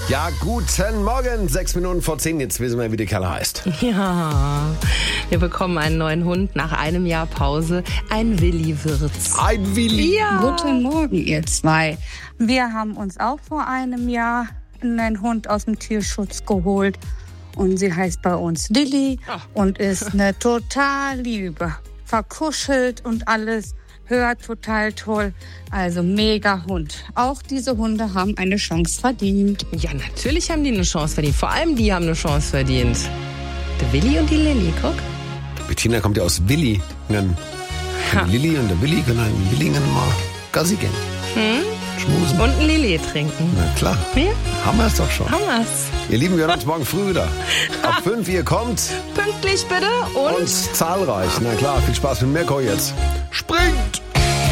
Ja, guten Morgen. 6 Minuten vor 10. Jetzt wissen wir, wie der Kerl heißt. Ja, wir bekommen einen neuen Hund nach einem Jahr Pause. Ein Willi-Wirtz. Ein Willi. Ja. Guten Morgen, ihr zwei. Wir haben uns auch vor einem Jahr einen Hund aus dem Tierschutz geholt. Und sie heißt bei uns Lilly und ist eine total Liebe. Verkuschelt und alles. Hört total toll. Also mega Hund. Auch diese Hunde haben eine Chance verdient. Ja, natürlich haben die eine Chance verdient. Vor allem die haben eine Chance verdient. Der Willi und die Lilly, guck. Bettina kommt ja aus Willingen. Die Lilly und der Willi können in Willingen mal Gassi gehen. Schmusen. Und ein Lilly trinken. Na klar. Ja? Haben wir es doch schon. Haben wir's. Ihr Lieben, wir hören uns morgen früh wieder. Ab 5 ihr kommt. Pünktlich bitte Und zahlreich. Na klar, viel Spaß mit Mirko jetzt. Springt!